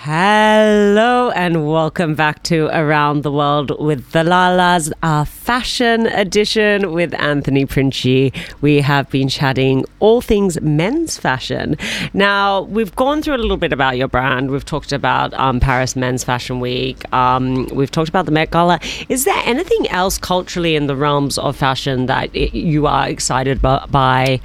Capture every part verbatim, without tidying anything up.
Hello and welcome back to Around the World with the Lalas, our fashion edition with Anthony Princi. We have been chatting all things men's fashion. Now, we've gone through a little bit about your brand. We've talked about um, Paris Men's Fashion Week. Um, we've talked about the Met Gala. Is there anything else culturally in the realms of fashion that it, you are excited by?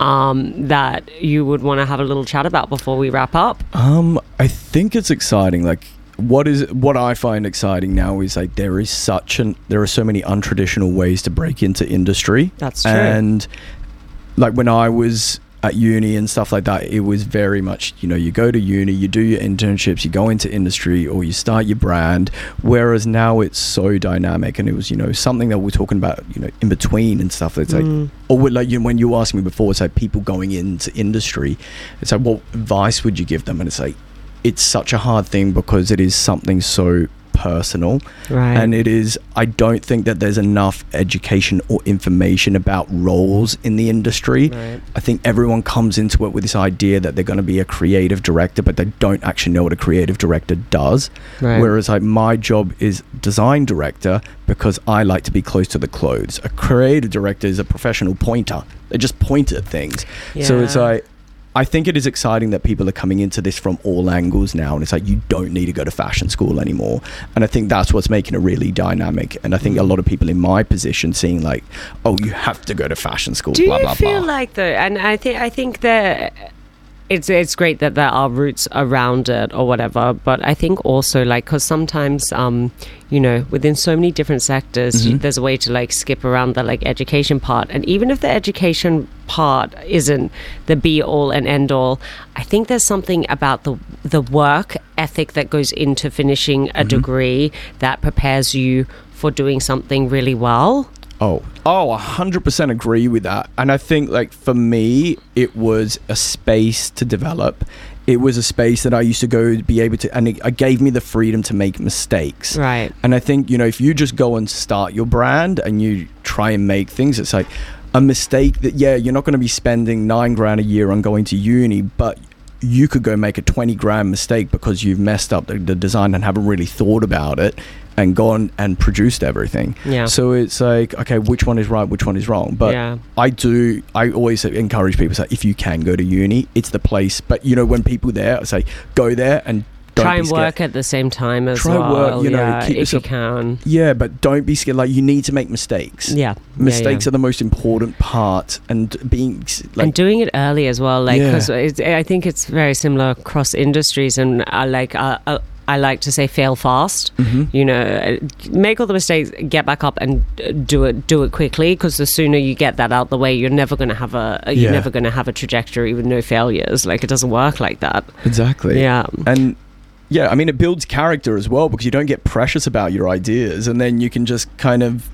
Um, that you would want to have a little chat about before we wrap up? Um, I think it's exciting. Like, what is what I find exciting now is like there is such an there are so many untraditional ways to break into industry. That's true. And like when I was at uni and stuff like that, it was very much, you know, you go to uni, you do your internships, you go into industry, or you start your brand. Whereas now it's so dynamic, and it was, you know, something that we're talking about, you know, in between and stuff. It's like, mm. or with, like, you know, when you asked me before, it's like people going into industry. It's like, what advice would you give them? And it's like, it's such a hard thing because it is something so personal, right? And it is, I don't think that there's enough education or information about roles in the industry. Right. I think everyone comes into it with this idea that they're going to be a creative director, but they don't actually know what a creative director does. Right. Whereas like my job is design director because I like to be close to the clothes. A creative director is a professional pointer. They just point at things. Yeah. So it's like, I think it is exciting that people are coming into this from all angles now, and it's like you don't need to go to fashion school anymore. And I think that's what's making it really dynamic. And I think a lot of people in my position seeing like, oh, you have to go to fashion school. Do blah, you blah, feel blah. like though? And I think I think that it's it's great that there are roots around it or whatever. But I think also like because sometimes um you know within so many different sectors Mm-hmm. you, there's a way to like skip around the like education part. And even if the education part isn't the be all and end all, I think there's something about the the work ethic that goes into finishing a Mm-hmm. degree that prepares you for doing something really well. Oh, oh, one hundred percent agree with that. And I think like for me, it was a space to develop. It was a space that I used to go to be able to, and it, it gave me the freedom to make mistakes. Right. And I think, you know, if you just go and start your brand and you try and make things, it's like a mistake that, yeah, you're not going to be spending nine grand a year on going to uni, but you could go make a twenty grand mistake because you've messed up the, the design and haven't really thought about it and gone and produced everything. Yeah. So it's like, okay, which one is right, which one is wrong? But yeah. I do, I always encourage people to say, if you can go to uni, it's the place. But, you know, when people there, I say, go there and don't try be and scared. work at the same time as Try well. work, you know, yeah, keep if yourself, you can. Yeah, but don't be scared. Like, you need to make mistakes. Yeah. Mistakes yeah, yeah. are the most important part, and being like, and doing it early as well, like, Yeah. because I think it's very similar across industries. And I like, uh, uh, I like to say, fail fast. Mhm. You know, make all the mistakes, get back up, and do it. Do it quickly, because the sooner you get that out the way, you're never going to have a. You're Yeah. never going to have a trajectory with no failures. Like, it doesn't work like that. Exactly. Yeah. And yeah, I mean, it builds character as well, because you don't get precious about your ideas, and then you can just kind of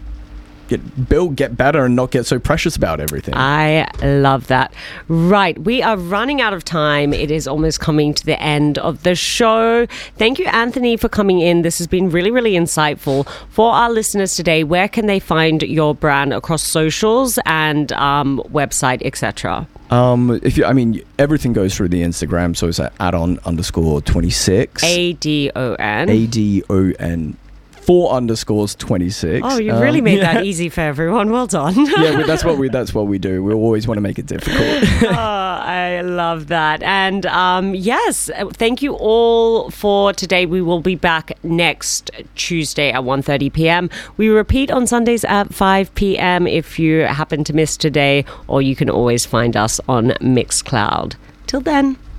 get build, get better, and not get so precious about everything. I love that. Right, we are running out of time. It is almost coming to the end of the show. Thank you, Anthony, for coming in. This has been really, really insightful. For our listeners today, where can they find your brand across socials and um, website, et cetera? Um, if you, I mean, everything goes through the Instagram, so it's at add-on underscore twenty-six. A D O N. A D O N. Four underscores twenty-six. Oh, you really Um, made yeah. that easy for everyone. Well done. Yeah, but that's what we that's what we do. We always want to make it difficult. Oh, I love that. And um, yes, thank you all for today. We will be back next Tuesday at one thirty p.m. We repeat on Sundays at five p.m. if you happen to miss today, or you can always find us on Mixcloud. Till then.